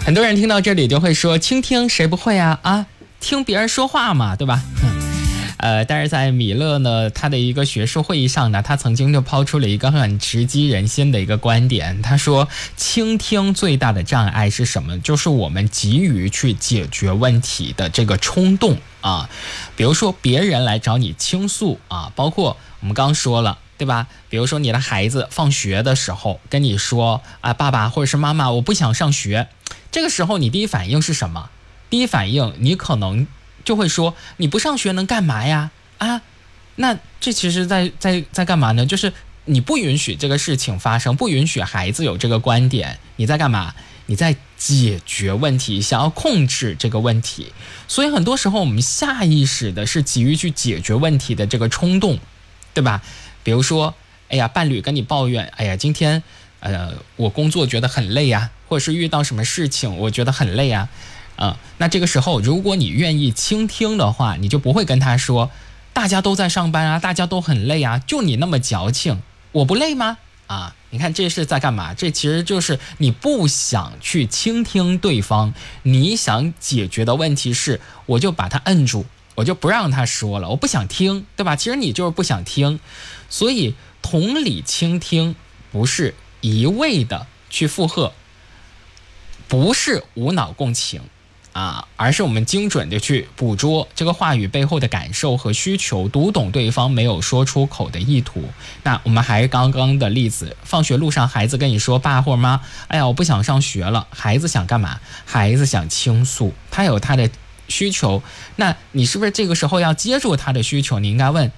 很多人听到这里就会说，倾听谁不会啊？听别人说话嘛，对吧？但是在米勒呢，他的一个学术会议上呢，他曾经就抛出了一个很直击人心的一个观点。他说，倾听最大的障碍是什么？就是我们急于去解决问题的这个冲动啊。比如说别人来找你倾诉啊，包括我们刚说了，对吧？比如说你的孩子放学的时候跟你说啊，爸爸或者是妈妈，我不想上学。这个时候你第一反应是什么？第一反应你可能就会说，你不上学能干嘛呀？那这其实在干嘛呢？就是你不允许这个事情发生，不允许孩子有这个观点，你在干嘛？你在解决问题，想要控制这个问题。所以很多时候我们下意识的是急于去解决问题的这个冲动，对吧？比如说，哎呀，伴侣跟你抱怨，哎呀，今天我工作觉得很累啊，或者是遇到什么事情我觉得很累啊。那这个时候如果你愿意倾听的话，你就不会跟他说，大家都在上班啊，大家都很累啊，就你那么矫情，我不累吗？你看这是在干嘛？这其实就是你不想去倾听对方，你想解决的问题是，我就把他摁住，我就不让他说了，我不想听，对吧？其实你就是不想听。所以同理倾听不是一味的去附和，不是无脑共情而是我们精准的去捕捉这个话语背后的感受和需求，读懂对方没有说出口的意图。那我们还是刚刚的例子，放学路上孩子跟你说，爸或者妈，哎呀，我不想上学了。孩子想干嘛？孩子想倾诉，他有他的需求。那你是不是这个时候要接住他的需求？你应该问，